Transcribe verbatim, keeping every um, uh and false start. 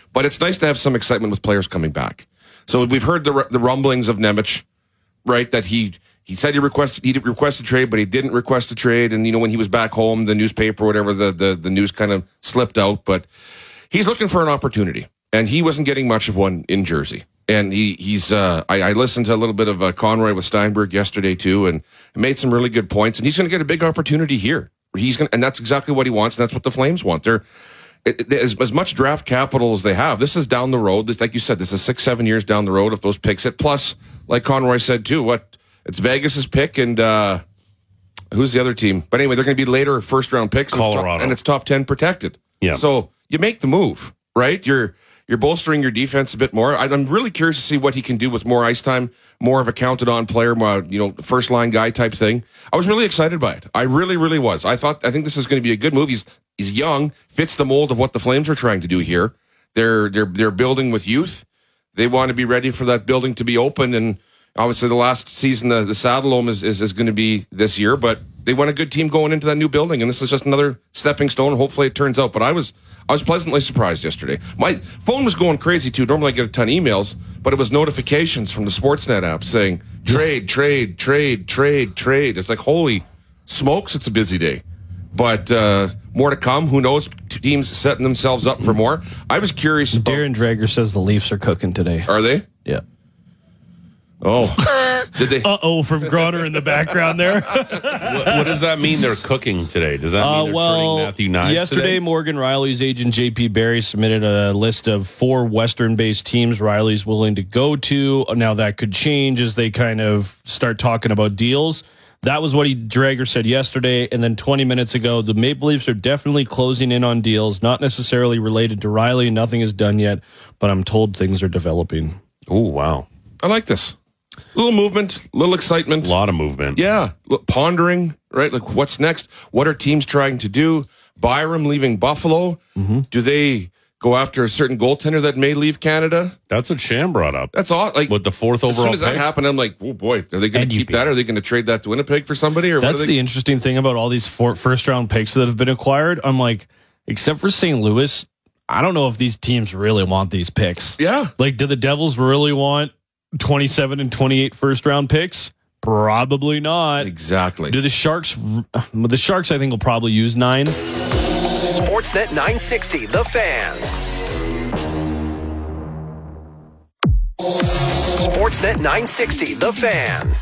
But it's nice to have some excitement with players coming back. So we've heard the the rumblings of Nemec, right? That he he said he requested he requested trade, but he didn't request a trade. And you know when he was back home, the newspaper, or whatever, the the, the news kind of slipped out. But he's looking for an opportunity, and he wasn't getting much of one in Jersey. And he he's uh, I, I listened to a little bit of uh, Conroy with Steinberg yesterday too, and made some really good points. And he's going to get a big opportunity here. He's going, and that's exactly what he wants. And that's what the Flames want. They're it, it, as, as much draft capital as they have. This is down the road. This, like you said, this is six, seven years down the road if those picks hit. Plus, like Conroy said too, what it's Vegas's pick and uh, who's the other team? But anyway, they're going to be later first round picks. Colorado, and it's top, and it's top ten protected. Yeah. So you make the move, right? You're You're bolstering your defense a bit more. I'm really curious to see what he can do with more ice time, more of a counted-on player, more, you know, first-line guy type thing. I was really excited by it. I really, really was. I thought, I think this is going to be a good move. He's he's young, fits the mold of what the Flames are trying to do here. They're they're they're building with youth. They want to be ready for that building to be open. And obviously, the last season, the the Saddledome is is, is going to be this year. But they want a good team going into that new building, and this is just another stepping stone. Hopefully, it turns out. But I was. I was pleasantly surprised yesterday. My phone was going crazy, too. Normally I get a ton of emails, but it was notifications from the Sportsnet app saying, trade, trade, trade, trade, trade. It's like, holy smokes, it's a busy day. But uh, more to come. Who knows? Teams setting themselves up for more. I was curious about... Darren Drager says the Leafs are cooking today. Are they? Yeah. Oh. Did they? Uh-oh from Groner in the background there. what, what does that mean they're cooking today? Does that mean uh, they're well, turning Matthew Knies yesterday, today? Morgan Riley's agent, J P Barry, submitted a list of four Western-based teams Riley's willing to go to. Now, that could change as they kind of start talking about deals. That was what he Drager said yesterday, and then twenty minutes ago, the Maple Leafs are definitely closing in on deals, not necessarily related to Riley. Nothing is done yet, but I'm told things are developing. Oh, wow. I like this. A little movement, a little excitement. A lot of movement. Yeah. Look, pondering, right? Like, what's next? What are teams trying to do? Byram leaving Buffalo. Mm-hmm. Do they go after a certain goaltender that may leave Canada? That's what Sham brought up. That's all. Like, with the fourth as overall soon as that pick? happened, I'm like, oh boy, are they going And to U keep P. that? Are they going to trade that to Winnipeg for somebody? Or That's what are they... the interesting thing about all these four, first-round picks that have been acquired. I'm like, except for Saint Louis, I don't know if these teams really want these picks. Yeah. Like, do the Devils really want twenty-seven and twenty-eight first-round picks? Probably not. Exactly. Do the Sharks... The Sharks, I think, will probably use nine. Sportsnet nine sixty, The Fan. Sportsnet nine sixty, The Fan.